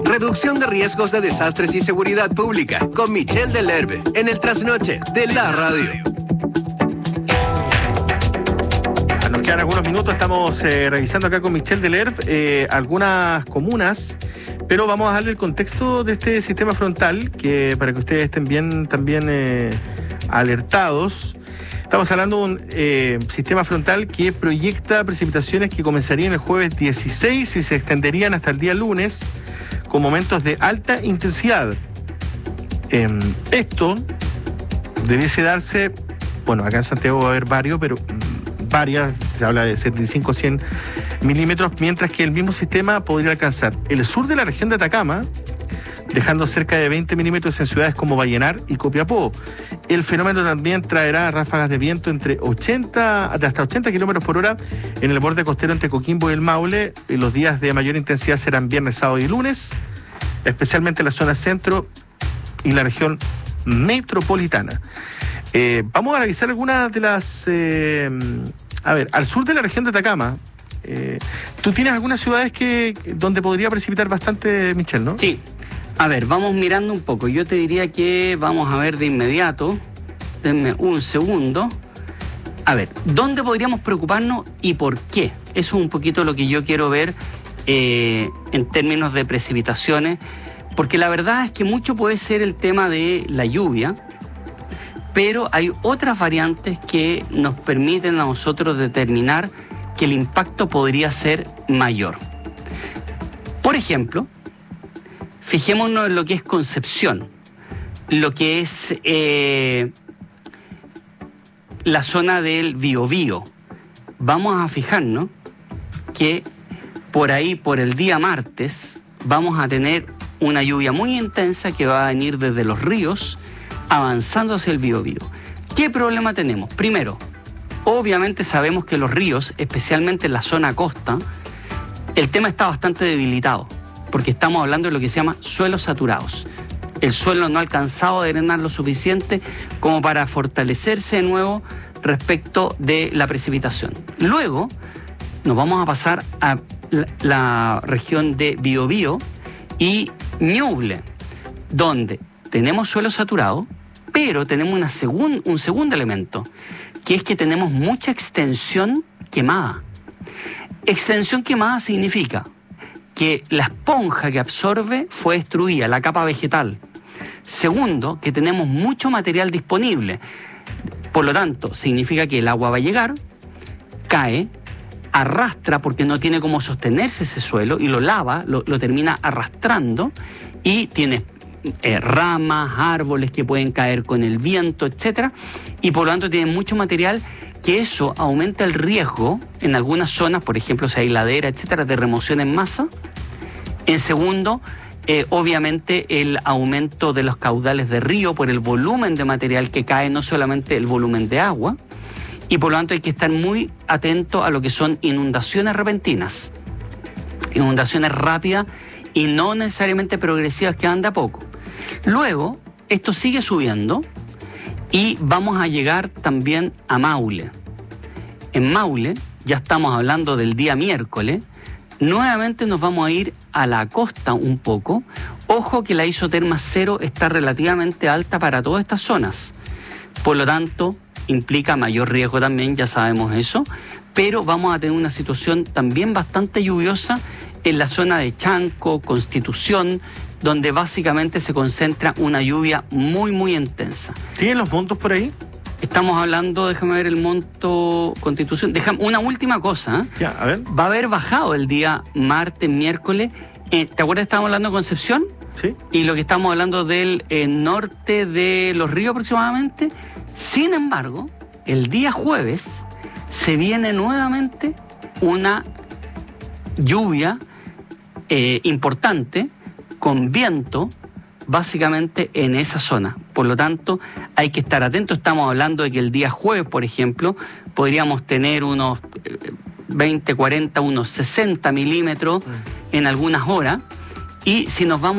Reducción de riesgos de desastres y seguridad pública con Michel Delerbe en el Trasnoche de la Radio. Nos quedan algunos minutos, estamos revisando acá con Michel Delerbe algunas comunas, pero vamos a darle el contexto de este sistema frontal, que para que ustedes estén bien también alertados. Estamos hablando de un sistema frontal que proyecta precipitaciones que comenzarían el jueves 16 y se extenderían hasta el día lunes, con momentos de alta intensidad. Esto debiese darse, bueno, acá en Santiago va a haber varios, pero varias, se habla de 75 a 100 milímetros, mientras que el mismo sistema podría alcanzar el sur de la región de Atacama, dejando cerca de 20 milímetros en ciudades como Vallenar y Copiapó. El fenómeno también traerá ráfagas de viento de hasta 80 kilómetros por hora en el borde costero entre Coquimbo y el Maule. Los días de mayor intensidad serán viernes, sábado y lunes, especialmente en la zona centro y la región metropolitana. Vamos a revisar algunas de las... al sur de la región de Atacama, ¿tú tienes algunas ciudades donde podría precipitar bastante, Michel, no? Sí. A ver, vamos mirando un poco. Yo te diría que vamos a ver de inmediato. Denme un segundo. A ver, ¿dónde podríamos preocuparnos y por qué? Eso es un poquito lo que yo quiero ver en términos de precipitaciones, porque la verdad es que mucho puede ser el tema de la lluvia, pero hay otras variantes que nos permiten a nosotros determinar que el impacto podría ser mayor. Por ejemplo, fijémonos en lo que es Concepción, lo que es la zona del Biobío. Vamos a fijarnos que por ahí, por el día martes, vamos a tener una lluvia muy intensa que va a venir desde los ríos, avanzando hacia el Biobío. ¿Qué problema tenemos? Primero, obviamente sabemos que los ríos, especialmente en la zona costa, el tema está bastante debilitado, porque estamos hablando de lo que se llama suelos saturados. El suelo no ha alcanzado a drenar lo suficiente como para fortalecerse de nuevo respecto de la precipitación. Luego nos vamos a pasar a la región de Biobío y Ñuble, donde tenemos suelo saturado, pero tenemos un segundo elemento, que es que tenemos mucha extensión quemada. Extensión quemada significa que la esponja que absorbe fue destruida, la capa vegetal. Segundo, que tenemos mucho material disponible. Por lo tanto, significa que el agua va a llegar, cae, arrastra porque no tiene cómo sostenerse ese suelo y lo lava, lo termina arrastrando y tiene ramas, árboles que pueden caer con el viento, etc. Y por lo tanto tiene mucho material que eso aumenta el riesgo en algunas zonas, por ejemplo, si hay ladera, etcétera, de remoción en masa. En segundo, obviamente el aumento de los caudales de río por el volumen de material que cae, no solamente el volumen de agua, y por lo tanto hay que estar muy atento a lo que son inundaciones repentinas, inundaciones rápidas y no necesariamente progresivas que van de a poco. Luego, esto sigue subiendo y vamos a llegar también a Maule. En Maule, ya estamos hablando del día miércoles, nuevamente nos vamos a ir a la costa un poco. Ojo que la isoterma cero está relativamente alta para todas estas zonas. Por lo tanto, implica mayor riesgo también, ya sabemos eso, pero vamos a tener una situación también bastante lluviosa en la zona de Chanco, Constitución, donde básicamente se concentra una lluvia muy, muy intensa. ¿Tienen los montos por ahí? Estamos hablando, déjame ver el monto Constitución. Una última cosa. Ya, a ver. Va a haber bajado el día martes, miércoles. ¿Te acuerdas que estábamos hablando de Concepción? Sí. Y lo que estamos hablando del norte de los ríos aproximadamente. Sin embargo, el día jueves se viene nuevamente una lluvia importante con viento básicamente en esa zona. Por lo tanto, hay que estar atentos. Estamos hablando de que el día jueves, por ejemplo, podríamos tener unos 20, 40, unos 60 milímetros en algunas horas. Y si nos vamos